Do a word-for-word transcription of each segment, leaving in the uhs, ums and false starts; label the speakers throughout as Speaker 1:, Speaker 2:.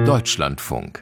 Speaker 1: Deutschlandfunk.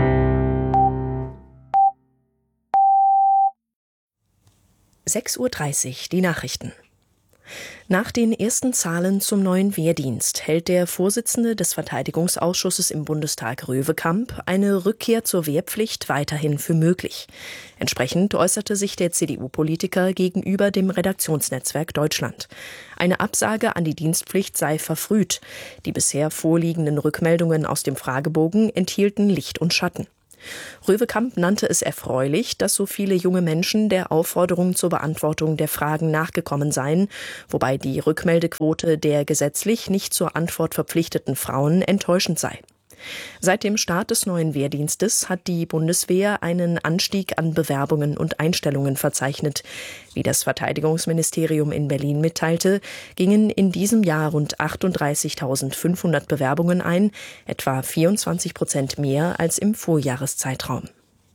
Speaker 2: sechs Uhr dreißig, die Nachrichten. Nach den ersten Zahlen zum neuen Wehrdienst hält der Vorsitzende des Verteidigungsausschusses im Bundestag Röwekamp eine Rückkehr zur Wehrpflicht weiterhin für möglich. Entsprechend äußerte sich der C D U-Politiker gegenüber dem Redaktionsnetzwerk Deutschland. Eine Absage an die Dienstpflicht sei verfrüht. Die bisher vorliegenden Rückmeldungen aus dem Fragebogen enthielten Licht und Schatten. Röwekamp nannte es erfreulich, dass so viele junge Menschen der Aufforderung zur Beantwortung der Fragen nachgekommen seien, wobei die Rückmeldequote der gesetzlich nicht zur Antwort verpflichteten Frauen enttäuschend sei. Seit dem Start des neuen Wehrdienstes hat die Bundeswehr einen Anstieg an Bewerbungen und Einstellungen verzeichnet. Wie das Verteidigungsministerium in Berlin mitteilte, gingen in diesem Jahr rund achtunddreißigtausendfünfhundert Bewerbungen ein, etwa vierundzwanzig Prozent mehr als im Vorjahreszeitraum.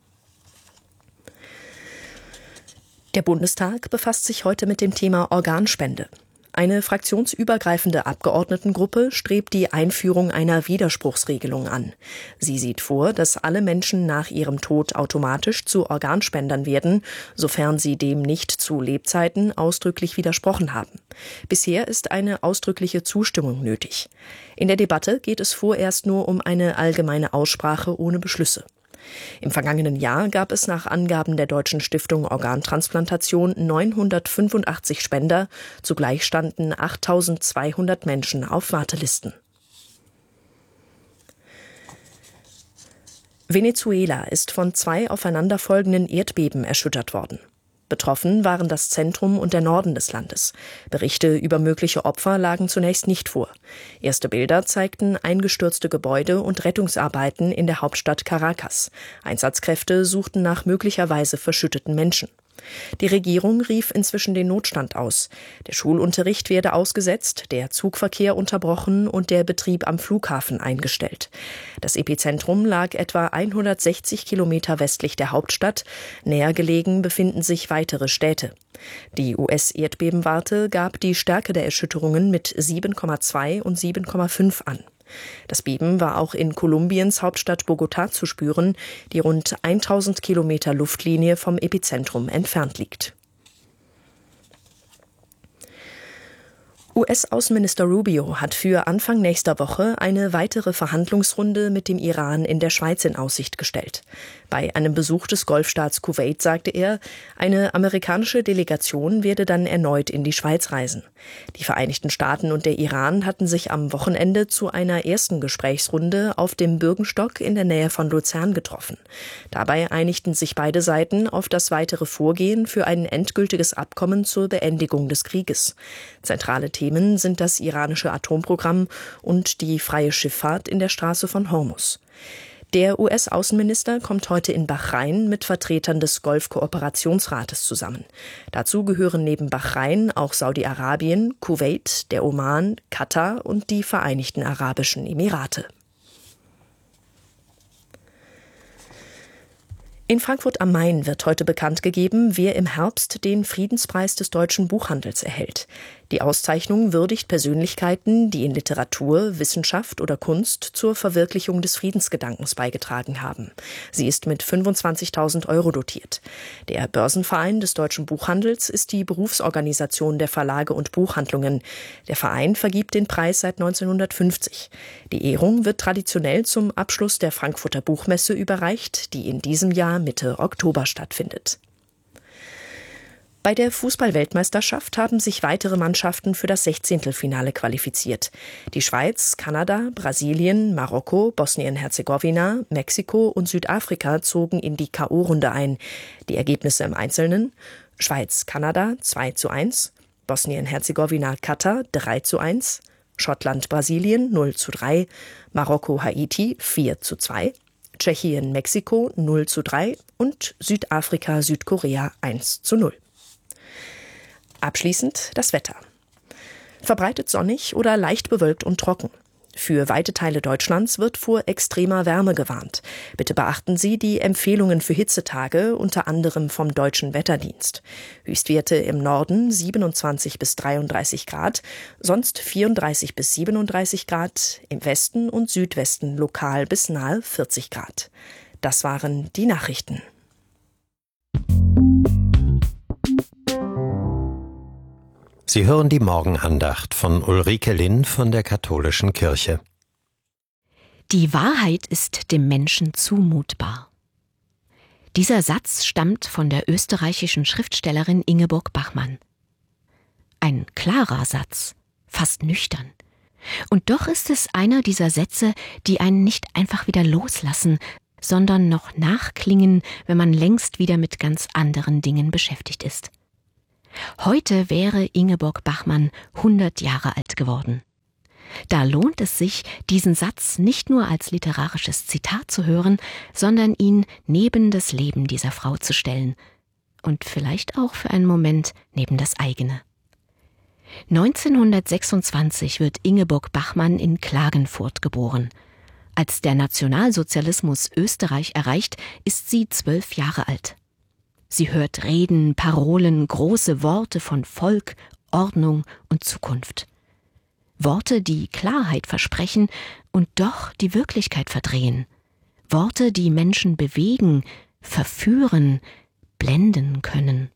Speaker 2: Der Bundestag befasst sich heute mit dem Thema Organspende. Eine fraktionsübergreifende Abgeordnetengruppe strebt die Einführung einer Widerspruchsregelung an. Sie sieht vor, dass alle Menschen nach ihrem Tod automatisch zu Organspendern werden, sofern sie dem nicht zu Lebzeiten ausdrücklich widersprochen haben. Bisher ist eine ausdrückliche Zustimmung nötig. In der Debatte geht es vorerst nur um eine allgemeine Aussprache ohne Beschlüsse. Im vergangenen Jahr gab es nach Angaben der Deutschen Stiftung Organtransplantation neunhundertfünfundachtzig Spender, zugleich standen achttausendzweihundert Menschen auf Wartelisten. Venezuela ist von zwei aufeinanderfolgenden Erdbeben erschüttert worden. Betroffen waren das Zentrum und der Norden des Landes. Berichte über mögliche Opfer lagen zunächst nicht vor. Erste Bilder zeigten eingestürzte Gebäude und Rettungsarbeiten in der Hauptstadt Caracas. Einsatzkräfte suchten nach möglicherweise verschütteten Menschen. Die Regierung rief inzwischen den Notstand aus. Der Schulunterricht werde ausgesetzt, der Zugverkehr unterbrochen und der Betrieb am Flughafen eingestellt. Das Epizentrum lag etwa hundertsechzig Kilometer westlich der Hauptstadt. Näher gelegen befinden sich weitere Städte. Die U S-Erdbebenwarte gab die Stärke der Erschütterungen mit sieben Komma zwei und sieben Komma fünf an. Das Beben war auch in Kolumbiens Hauptstadt Bogotá zu spüren, die rund tausend Kilometer Luftlinie vom Epizentrum entfernt liegt. U S-Außenminister Rubio hat für Anfang nächster Woche eine weitere Verhandlungsrunde mit dem Iran in der Schweiz in Aussicht gestellt. Bei einem Besuch des Golfstaats Kuwait sagte er, eine amerikanische Delegation werde dann erneut in die Schweiz reisen. Die Vereinigten Staaten und der Iran hatten sich am Wochenende zu einer ersten Gesprächsrunde auf dem Bürgenstock in der Nähe von Luzern getroffen. Dabei einigten sich beide Seiten auf das weitere Vorgehen für ein endgültiges Abkommen zur Beendigung des Krieges. Zentrale Themen sind das iranische Atomprogramm und die freie Schifffahrt in der Straße von Hormuz. Der U S-Außenminister kommt heute in Bahrain mit Vertretern des Golfkooperationsrates zusammen. Dazu gehören neben Bahrain auch Saudi-Arabien, Kuwait, der Oman, Katar und die Vereinigten Arabischen Emirate. In Frankfurt am Main wird heute bekannt gegeben, wer im Herbst den Friedenspreis des deutschen Buchhandels erhält. Die Auszeichnung würdigt Persönlichkeiten, die in Literatur, Wissenschaft oder Kunst zur Verwirklichung des Friedensgedankens beigetragen haben. Sie ist mit fünfundzwanzigtausend Euro dotiert. Der Börsenverein des deutschen Buchhandels ist die Berufsorganisation der Verlage und Buchhandlungen. Der Verein vergibt den Preis seit neunzehnhundertfünfzig. Die Ehrung wird traditionell zum Abschluss der Frankfurter Buchmesse überreicht, die in diesem Jahr Mitte Oktober stattfindet. Bei der Fußball-Weltmeisterschaft haben sich weitere Mannschaften für das Sechzehntelfinale qualifiziert. Die Schweiz, Kanada, Brasilien, Marokko, Bosnien-Herzegowina, Mexiko und Südafrika zogen in die K O-Runde ein. Die Ergebnisse im Einzelnen: Schweiz-Kanada zwei zu eins, Bosnien-Herzegowina-Katar drei zu eins, Schottland-Brasilien null zu drei, Marokko-Haiti vier zu zwei, Tschechien-Mexiko null zu drei und Südafrika-Südkorea eins zu null. Abschließend das Wetter. Verbreitet sonnig oder leicht bewölkt und trocken. Für weite Teile Deutschlands wird vor extremer Wärme gewarnt. Bitte beachten Sie die Empfehlungen für Hitzetage, unter anderem vom Deutschen Wetterdienst. Höchstwerte im Norden siebenundzwanzig bis dreiunddreißig Grad, sonst vierunddreißig bis siebenunddreißig Grad, im Westen und Südwesten lokal bis nahe vierzig Grad. Das waren die Nachrichten.
Speaker 1: Sie hören die Morgenandacht von Ulrike Linn von der Katholischen Kirche.
Speaker 3: Die Wahrheit ist dem Menschen zumutbar. Dieser Satz stammt von der österreichischen Schriftstellerin Ingeborg Bachmann. Ein klarer Satz, fast nüchtern. Und doch ist es einer dieser Sätze, die einen nicht einfach wieder loslassen, sondern noch nachklingen, wenn man längst wieder mit ganz anderen Dingen beschäftigt ist. Heute wäre Ingeborg Bachmann hundert Jahre alt geworden. Da lohnt es sich, diesen Satz nicht nur als literarisches Zitat zu hören, sondern ihn neben das Leben dieser Frau zu stellen und vielleicht auch für einen Moment neben das eigene. neunzehnhundertsechsundzwanzig wird Ingeborg Bachmann in Klagenfurt geboren. Als der Nationalsozialismus Österreich erreicht, ist sie zwölf Jahre alt. Sie hört Reden, Parolen, große Worte von Volk, Ordnung und Zukunft. Worte, die Klarheit versprechen und doch die Wirklichkeit verdrehen. Worte, die Menschen bewegen, verführen, blenden können.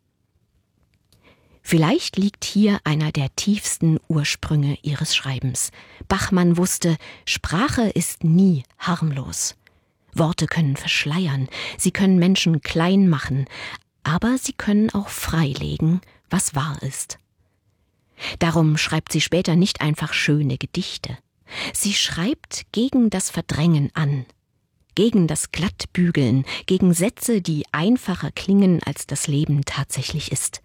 Speaker 3: Vielleicht liegt hier einer der tiefsten Ursprünge ihres Schreibens. Bachmann wusste, Sprache ist nie harmlos. Worte können verschleiern, sie können Menschen klein machen, aber sie können auch freilegen, was wahr ist. Darum schreibt sie später nicht einfach schöne Gedichte. Sie schreibt gegen das Verdrängen an, gegen das Glattbügeln, gegen Sätze, die einfacher klingen, als das Leben tatsächlich ist.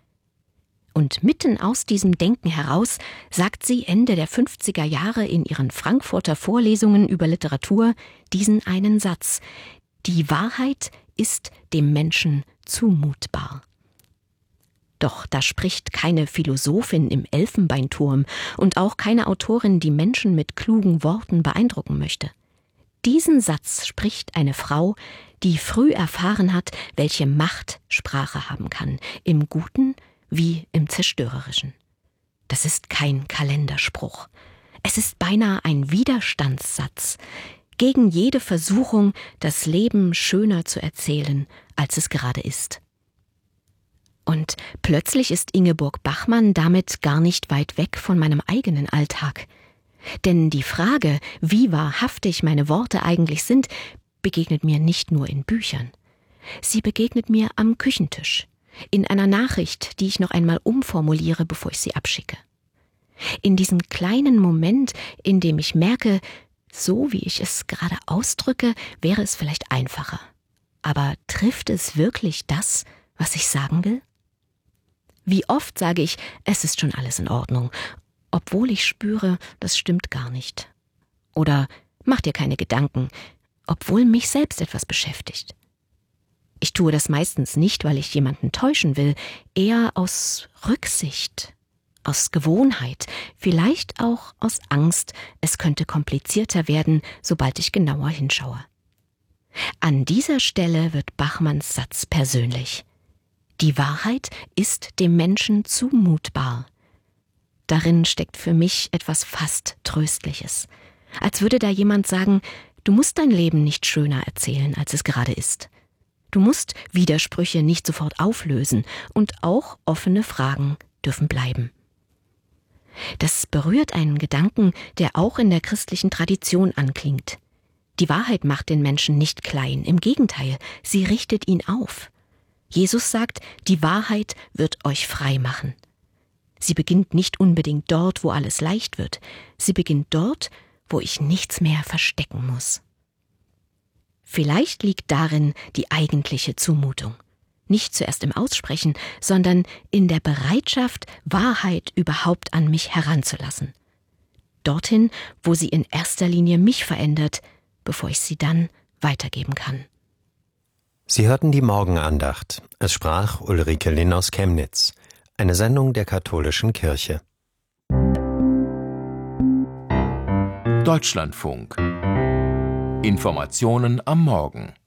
Speaker 3: Und mitten aus diesem Denken heraus sagt sie Ende der fünfziger Jahre in ihren Frankfurter Vorlesungen über Literatur diesen einen Satz: Die Wahrheit ist dem Menschen zumutbar. Doch da spricht keine Philosophin im Elfenbeinturm und auch keine Autorin, die Menschen mit klugen Worten beeindrucken möchte. Diesen Satz spricht eine Frau, die früh erfahren hat, welche Macht Sprache haben kann, im Guten wie im Zerstörerischen. Das ist kein Kalenderspruch. Es ist beinahe ein Widerstandssatz gegen jede Versuchung, das Leben schöner zu erzählen, als es gerade ist. Und plötzlich ist Ingeborg Bachmann damit gar nicht weit weg von meinem eigenen Alltag. Denn die Frage, wie wahrhaftig meine Worte eigentlich sind, begegnet mir nicht nur in Büchern. Sie begegnet mir am Küchentisch, in einer Nachricht, die ich noch einmal umformuliere, bevor ich sie abschicke. In diesem kleinen Moment, in dem ich merke, so wie ich es gerade ausdrücke, wäre es vielleicht einfacher. Aber trifft es wirklich das, was ich sagen will? Wie oft sage ich, es ist schon alles in Ordnung, obwohl ich spüre, das stimmt gar nicht. Oder mach dir keine Gedanken, obwohl mich selbst etwas beschäftigt. Ich tue das meistens nicht, weil ich jemanden täuschen will, eher aus Rücksicht, aus Gewohnheit, vielleicht auch aus Angst, es könnte komplizierter werden, sobald ich genauer hinschaue. An dieser Stelle wird Bachmanns Satz persönlich. Die Wahrheit ist dem Menschen zumutbar. Darin steckt für mich etwas fast Tröstliches. Als würde da jemand sagen, du musst dein Leben nicht schöner erzählen, als es gerade ist. Du musst Widersprüche nicht sofort auflösen und auch offene Fragen dürfen bleiben. Das berührt einen Gedanken, der auch in der christlichen Tradition anklingt. Die Wahrheit macht den Menschen nicht klein, im Gegenteil, sie richtet ihn auf. Jesus sagt, die Wahrheit wird euch frei machen. Sie beginnt nicht unbedingt dort, wo alles leicht wird. Sie beginnt dort, wo ich nichts mehr verstecken muss. Vielleicht liegt darin die eigentliche Zumutung. Nicht zuerst im Aussprechen, sondern in der Bereitschaft, Wahrheit überhaupt an mich heranzulassen. Dorthin, wo sie in erster Linie mich verändert, bevor ich sie dann weitergeben kann.
Speaker 1: Sie hörten die Morgenandacht. Es sprach Ulrike Linn aus Chemnitz. Eine Sendung der Katholischen Kirche.
Speaker 4: Deutschlandfunk. Informationen am Morgen.